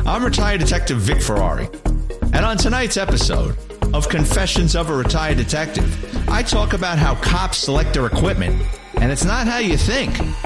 I'm retired detective Vic Ferrari. And on tonight's episode of Confessions of a Retired Detective, I talk about how cops select their equipment, and it's not how you think.